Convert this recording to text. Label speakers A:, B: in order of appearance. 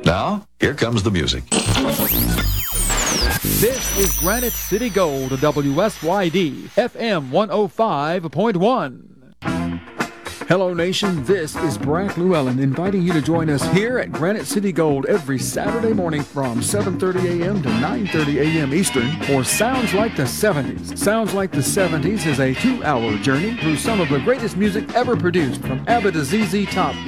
A: Now, here comes the music.
B: This is Granite City Gold, WSYD, FM 105.1. Hello, nation. This is Brack Llewellyn inviting you to join us here at Granite City Gold every Saturday morning from 7:30 a.m. to 9:30 a.m. Eastern for Sounds Like the 70s. Sounds Like the 70s is a 2-hour journey through some of the greatest music ever produced from ABBA to ZZ Top.